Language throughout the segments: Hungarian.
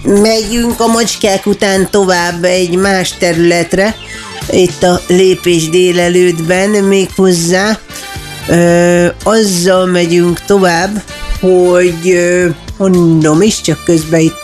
megyünk a macskák után tovább egy más területre, itt a Lépés délelőttben méghozzá. Azzal megyünk tovább, hogy mondom is, csak közben itt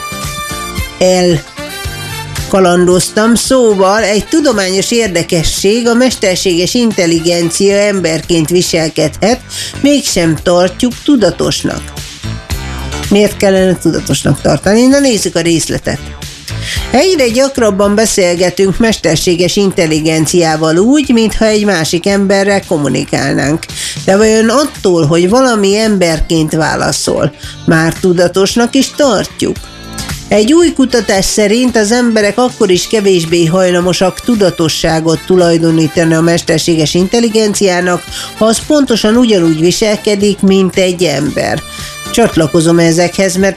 elkalandoztam. Szóval egy tudományos érdekesség, a mesterséges intelligencia emberként viselkedhet, mégsem tartjuk tudatosnak. Miért kellene tudatosnak tartani? Na nézzük a részletet. Egyre gyakrabban beszélgetünk mesterséges intelligenciával úgy, mintha egy másik emberrel kommunikálnánk. De vajon attól, hogy valami emberként válaszol, már tudatosnak is tartjuk? Egy új kutatás szerint az emberek akkor is kevésbé hajlamosak tudatosságot tulajdonítani a mesterséges intelligenciának, ha az pontosan ugyanúgy viselkedik, mint egy ember. Csatlakozom ezekhez, mert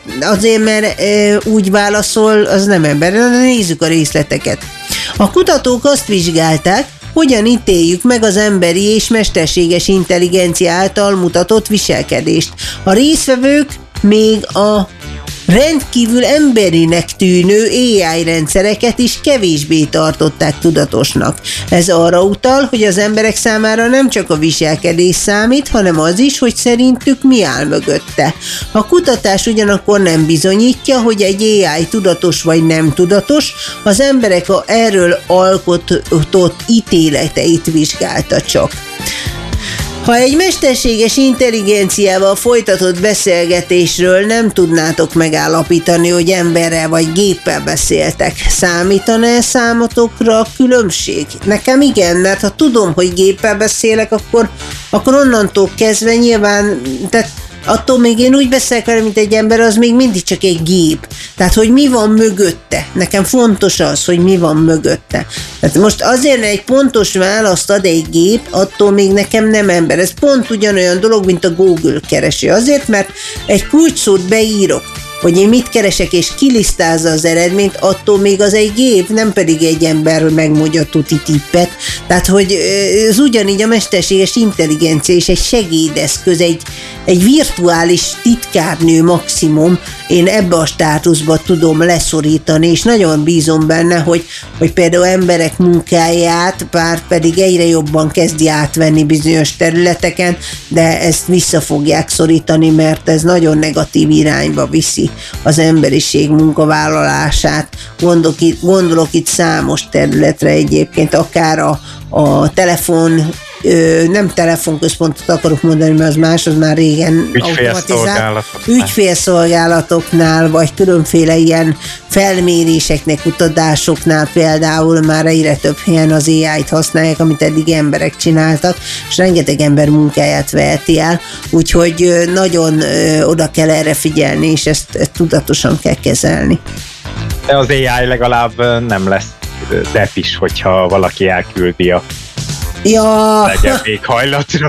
úgy válaszol, az nem ember. De nézzük a részleteket. A kutatók azt vizsgálták, hogyan ítéljük meg az emberi és mesterséges intelligencia által mutatott viselkedést. A résztvevők még a rendkívül emberinek tűnő AI rendszereket is kevésbé tartották tudatosnak. Ez arra utal, hogy az emberek számára nem csak a viselkedés számít, hanem az is, hogy szerintük mi áll mögötte. A kutatás ugyanakkor nem bizonyítja, hogy egy AI tudatos vagy nem tudatos, az emberek erről alkotott ítéleteit vizsgálta csak. Ha egy mesterséges intelligenciával folytatott beszélgetésről nem tudnátok megállapítani, hogy emberrel vagy géppel beszéltek, számítana-e számotokra a különbség? Nekem igen, mert ha tudom, hogy géppel beszélek, akkor onnantól kezdve nyilván, tehát attól még én úgy beszélek vele, mint egy ember, az még mindig csak egy gép. Tehát, hogy mi van mögötte. Nekem fontos az, hogy mi van mögötte. Tehát most azért, mert egy pontos választ ad egy gép, attól még nekem nem ember. Ez pont ugyanolyan dolog, mint a Google kereső. Azért, mert egy kulcsszót beírok, hogy én mit keresek, és kilisztázza az eredményt, attól még az egy gép, nem pedig egy ember, hogy megmondja a tuti tippet. Tehát, hogy ez ugyanígy a mesterséges intelligencia és egy segédeszköz, egy virtuális titkárnő maximum, én ebbe a státuszba tudom leszorítani, és nagyon bízom benne, hogy például emberek munkáját, bár pedig egyre jobban kezdi átvenni bizonyos területeken, de ezt vissza fogják szorítani, mert ez nagyon negatív irányba viszi az emberiség munkavállalását. Gondolok itt számos területre egyébként, akár a telefon, nem telefonközpontot akarok mondani, mert az más, az már régen automatizált. Ügyfélszolgálatoknál, vagy különféle ilyen felméréseknek, kutatásoknál például már egyre több helyen az AI-t használják, amit eddig emberek csináltak, és rengeteg ember munkáját veheti el, úgyhogy nagyon oda kell erre figyelni, és ezt tudatosan kell kezelni. De az AI legalább nem lesz depis, hogyha valaki elküldi a legyen éghajlatra.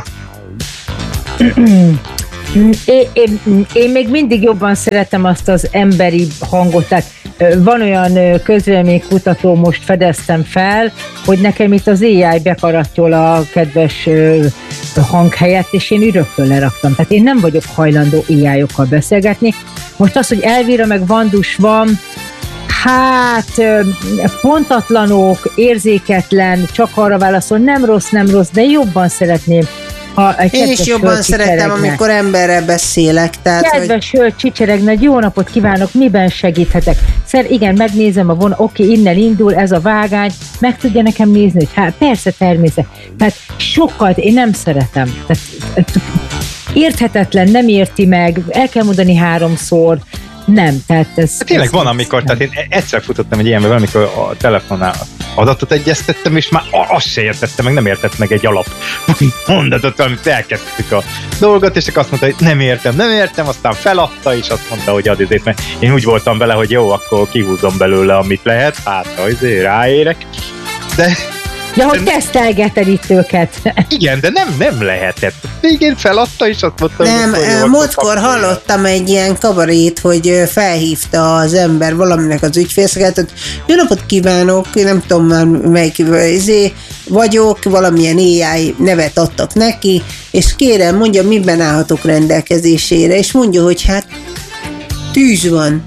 Én még mindig jobban szeretem azt az emberi hangot, tehát van olyan közvéleménykutató, most fedeztem fel, hogy nekem itt az AI bekarattyol a kedves hang helyett, és én örökről leraktam. Tehát én nem vagyok hajlandó AI-okkal beszélgetni. Most az, hogy Elvira meg Vandus van, hát pontatlanok, érzéketlen, csak arra válaszol, nem rossz, de jobban szeretném, ha egy én is jobban szeretem, amikor emberrel beszélek. Tehát, kedves hölgy csicseregne, jó napot kívánok, miben segíthetek? Igen, megnézem oké, innen indul ez a vágány, meg tudja nekem nézni, hogy hát persze, természet. Tehát sokkal, én nem szeretem. Tehát, érthetetlen, nem érti meg, el kell mondani 3-szor, nem, tehát ez... Tényleg van, amikor, tehát én egyszer futottam egy ilyenben, amikor a telefonnál adatot egyeztettem, és már azt se értettem, meg nem értett meg egy alap mondatot, amit elkezdtük a dolgot, és csak azt mondta, hogy nem értem, aztán feladta, és azt mondta, hogy ad izét, mert én úgy voltam vele, hogy jó, akkor kihúzom belőle, amit lehet, hát ráérek, de... Ja, hogy tesztelgeted itt őket. Igen, de nem lehetett. Végén feladta, és azt mondta, hogy... Múltkor hallottam egy ilyen kabarét, hogy felhívta az ember valaminek az ügyfélszolgálatot. Jó napot kívánok, nem tudom már melyik vagyok, valamilyen AI nevet adtak neki, és kérem, mondja, miben állhatok rendelkezésére, és mondja, hogy hát tűz van.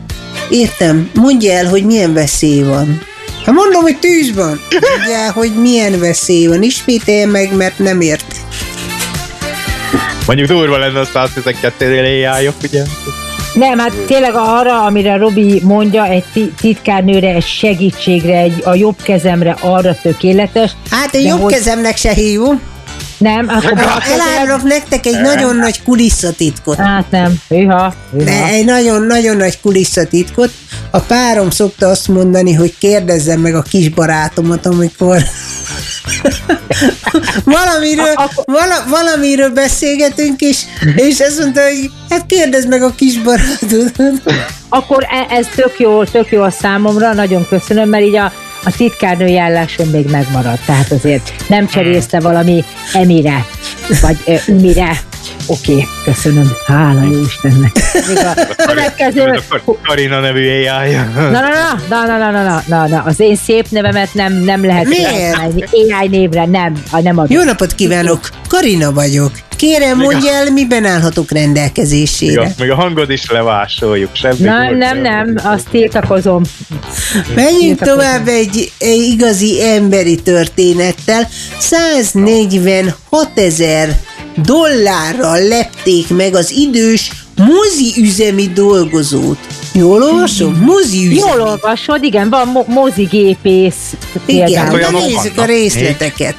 Értem, mondja el, hogy milyen veszély van. Hát mondom, hogy tűz van. Mondja el, hogy milyen veszély van. Ismételje meg, mert nem értem. Mondjuk durva lenne a 112-nél éjjel, ugye? Nem, hát tényleg arra, amire Robi mondja, egy titkárnőre, egy segítségre, a jobb kezemre arra tökéletes. Hát a jobb kezemnek se hívom. Nem, akkor elárulok nektek egy nagyon nagy kulisszatitkot. Hát nem, hűha. Egy nagyon-nagyon nagy kulisszatitkot. A párom szokta azt mondani, hogy kérdezzem meg a kis barátomat, amikor valamiről beszélgetünk, és azt mondta, hogy hát kérdezd meg a kis barátodat. Akkor ez tök jó a számomra, nagyon köszönöm, mert így a titkárnői állásom még megmaradt, tehát azért nem cserészte valami Emire, vagy Umire. Oké, köszönöm. Hála jó Istennek. Következő... Karina nevű AI. Na, az én szép nevemet nem lehet használni. AI névre nem adom. Jó napot kívánok, Karina vagyok. Kérem, mondja el, miben állhatok rendelkezésére. Még a hangod is levásoljuk. Nem, azt tiltakozom. Menjünk tovább egy igazi emberi történettel. 146 000 lepték meg az idős moziüzemi dolgozót. Jól olvasom? Moziüzemi. Jól olvasod, igen, van mozigépész. Igen, nézzük a részleteket.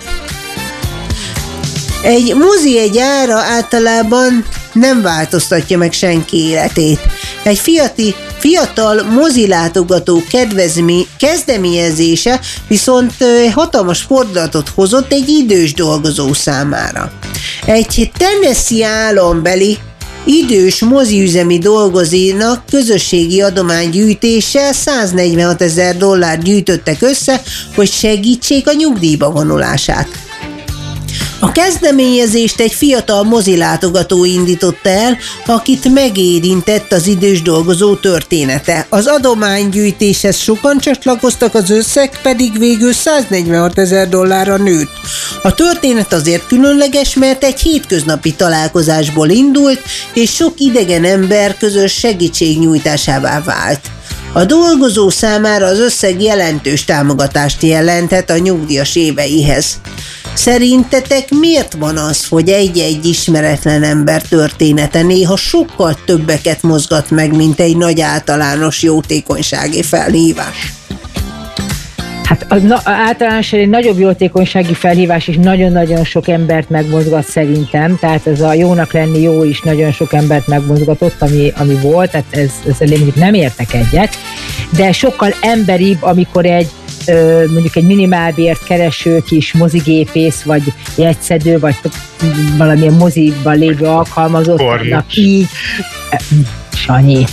Egy mozi egy ára általában nem változtatja meg senki életét. Egy fiatal mozilátogató kezdeményezése viszont hatalmas fordulatot hozott egy idős dolgozó számára. Egy Tennessee állambeli idős moziüzemi dolgozónak közösségi adománygyűjtéssel $146,000 gyűjtöttek össze, hogy segítsék a nyugdíjba vonulását. A kezdeményezést egy fiatal mozilátogató indította el, akit megérintett az idős dolgozó története. Az adománygyűjtéshez sokan csatlakoztak, az összeg pedig végül $146,000 nőtt. A történet azért különleges, mert egy hétköznapi találkozásból indult, és sok idegen ember közös segítségnyújtásává vált. A dolgozó számára az összeg jelentős támogatást jelenthet a nyugdíjas éveihez. Szerintetek miért van az, hogy egy-egy ismeretlen ember története néha sokkal többeket mozgat meg, mint egy nagy általános jótékonysági felhívás? Hát általánosan egy nagyobb jótékonysági felhívás is nagyon-nagyon sok embert megmozgat szerintem, tehát ez a jónak lenni jó is nagyon sok embert megmozgatott, ami volt, tehát ezzel mondjuk nem értek egyet, de sokkal emberibb, amikor mondjuk egy minimálbért kereső kis mozigépész, vagy jegyszedő, vagy valamilyen moziban lévő alkalmazottnak így, Sanyi,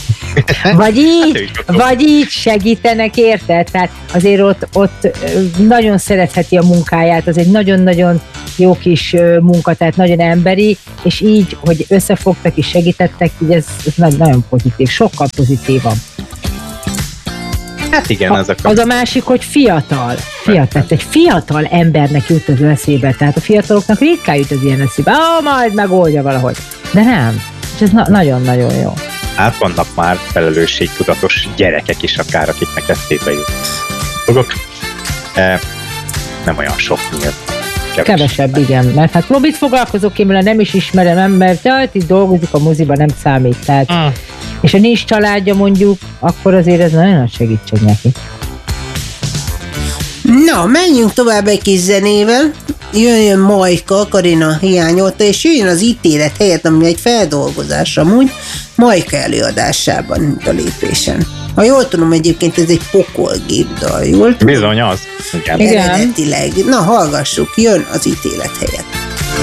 vagy így segítenek, érted? Tehát azért ott nagyon szeretheti a munkáját, az egy nagyon-nagyon jó kis munka, tehát nagyon emberi, és így, hogy összefogtak és segítettek, így ez nagyon pozitív, sokkal pozitívabb. Hát igen, az a másik, hogy fiatal. Tehát egy fiatal embernek jut az eszébe, tehát a fiataloknak ritkán jut az ilyen eszébe. Majd megoldja valahogy. De nem. És ez nagyon-nagyon jó. Hát vannak már felelősségtudatos gyerekek is akár, akiknek eszébe jut. Fogok? Nem olyan sok miért. Kevesebb, igen. Mert hát Robit foglalkozok én, mert nem is ismerem embert, itt dolgozik a moziban, nem számít. Tehát, és ha nincs családja mondjuk, akkor azért ez nagyon nagy segítség neki. Na, menjünk tovább egy kis zenével. Jöjjön Majka, Karina hiányolta, és jöjjön az ítélet helyett, ami egy feldolgozás amúgy, Majka előadásában, mint a lépésen. Ha jól tudom, egyébként ez egy pokolgép dal, jól tudom? Bizony az. Igen. Eredetileg. Na, hallgassuk, jön az ítélet helyett.